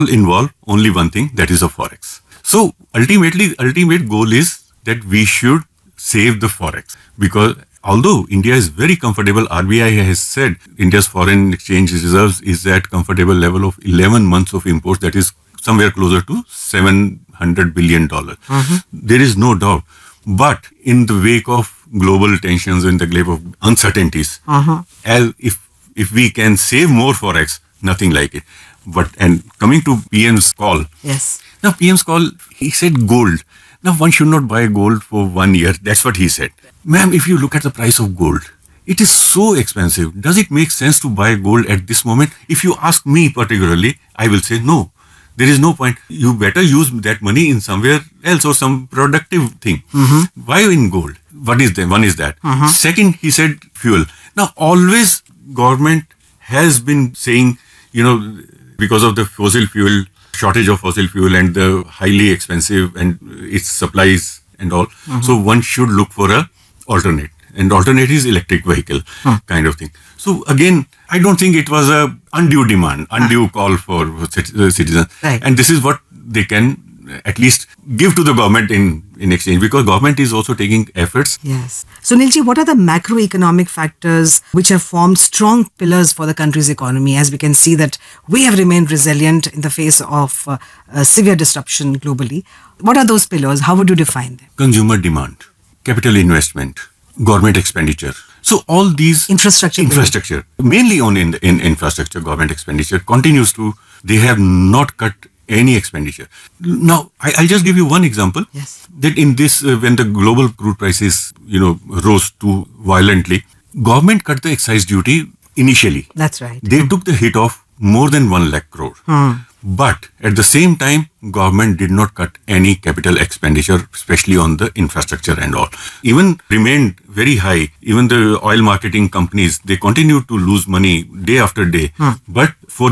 involve only one thing, that is a forex. So ultimate goal is that we should save the forex, because although India is very comfortable, RBI has said India's foreign exchange reserves is at comfortable level of 11 months of imports, that is somewhere closer to $700 billion. There is no doubt. But in the wake of global tensions, in the wake of uncertainties, as if we can save more forex, nothing like it. And coming to PM's call. Yes. Now PM's call, he said gold. Now one should not buy gold for 1 year. That's what he said. Ma'am, if you look at the price of gold, it is so expensive. Does it make sense to buy gold at this moment? If you ask me particularly, I will say no. There is no point. You better use that money in somewhere else or some productive thing. Why in gold? One is that. Second, he said fuel. Now always government has been saying, because of the fossil fuel, shortage of fossil fuel and the highly expensive and its supplies and all. So one should look for a alternate. And alternate is electric vehicle kind of thing. So again, I don't think it was a undue demand, undue call for citizens. Right. And this is what they can at least give to the government in exchange, because government is also taking efforts. Yes. Sunilji, what are the macroeconomic factors which have formed strong pillars for the country's economy? As we can see that we have remained resilient in the face of severe disruption globally. What are those pillars? How would you define them? Consumer demand, capital investment, government expenditure. So all these infrastructure, mainly in infrastructure, government expenditure continues to. They have not cut any expenditure. Now, I'll just give you one example. Yes. That in this, when the global crude prices, rose too violently, government cut the excise duty initially. That's right. They took the hit of more than 1 lakh crore. But at the same time, government did not cut any capital expenditure, especially on the infrastructure and all. Even remained very high. Even the oil marketing companies, they continued to lose money day after day. But for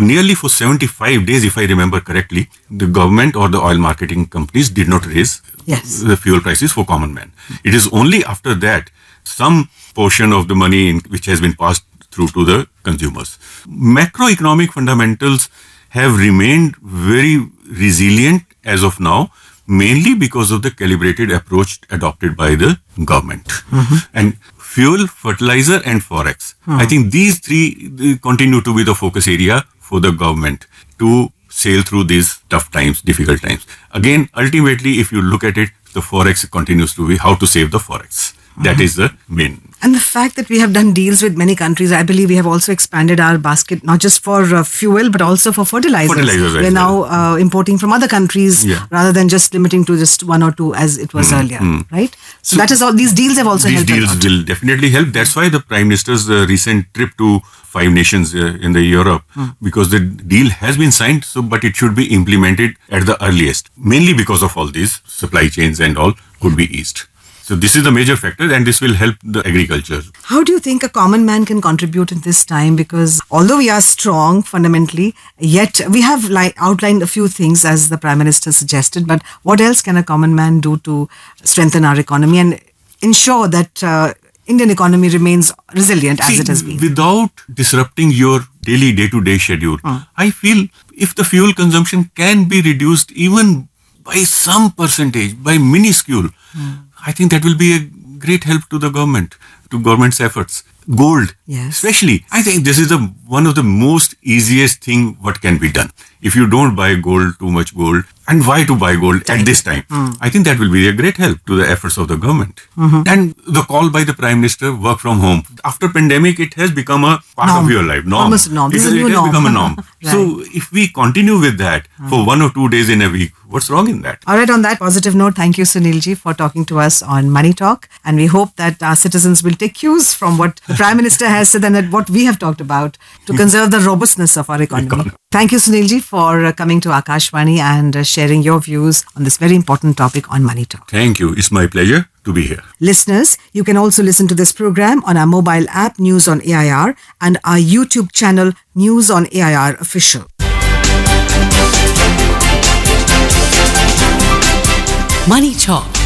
75 days, if I remember correctly, the government or the oil marketing companies did not raise the fuel prices for common man. It is only after that some portion of the money which has been passed through to the consumers. Macroeconomic fundamentals have remained very resilient as of now, mainly because of the calibrated approach adopted by the government. And fuel, fertilizer and forex. I think these three continue to be the focus area for the government to sail through these tough times, difficult times. Again, ultimately, if you look at it, the forex continues to be how to save the forex. That is the main. And the fact that we have done deals with many countries, I believe we have also expanded our basket, not just for fuel, but also for fertilizers. We're now importing from other countries rather than just limiting to just one or two as it was earlier, right? So that is all. These deals have also helped. These deals will definitely help. That's why the Prime Minister's recent trip to 5 nations in the Europe, because the deal has been signed, but it should be implemented at the earliest. Mainly because of all these supply chains and all could be eased. So this is the major factor, and this will help the agriculture. How do you think a common man can contribute in this time? Because although we are strong fundamentally, yet we have outlined a few things as the Prime Minister suggested. But what else can a common man do to strengthen our economy and ensure that Indian economy remains resilient as it has been? Without disrupting your daily day-to-day schedule, I feel if the fuel consumption can be reduced even by some percentage, by minuscule, I think that will be a great help to the government, to government's efforts. Gold, especially. I think this is one of the most easiest thing what can be done. If you don't buy gold, too much gold, and why to buy gold at this time? I think that will be a great help to the efforts of the government. And the call by the Prime Minister, work from home. After pandemic, it has become a part of your life. Norm. Almost norm. It has become a norm. Right. So if we continue with that for 1 or 2 days in a week, what's wrong in that? All right, on that positive note, thank you, Sunilji, for talking to us on Money Talk. And we hope that our citizens will take cues from what the Prime Minister has said and what we have talked about to conserve the robustness of our economy. Thank you, Sunilji, for coming to Akashvani and sharing your views on this very important topic on Money Talk. Thank you. It's my pleasure to be here. Listeners, you can also listen to this program on our mobile app News on AIR and our YouTube channel News on AIR Official. Money Talk.